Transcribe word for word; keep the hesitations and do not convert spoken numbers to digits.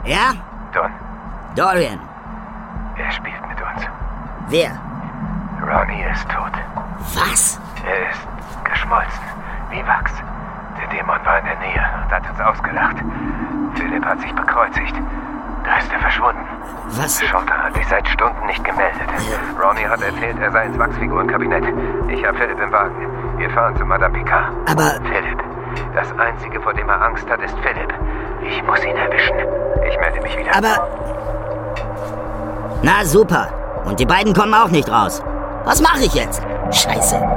Ja? Don. Dorian. Er spielt mit uns. Wer? Ronnie ist tot. Was? Er ist geschmolzen. Wie Wachs. Der Dämon war in der Nähe und hat uns ausgelacht. Philipp hat sich bekreuzigt. Da ist er verschwunden. Was? Schotter hat sich seit Stunden nicht gemeldet. Ronnie hat erzählt, er sei ins Wachsfigurenkabinett. Ich habe Philipp im Wagen. Wir fahren zu Madame Picard. Aber... Philipp. Das Einzige, vor dem er Angst hat, ist Philipp. Ich muss ihn erwischen. Ich melde mich wieder. Aber... Na super. Und die beiden kommen auch nicht raus. Was mache ich jetzt? Scheiße.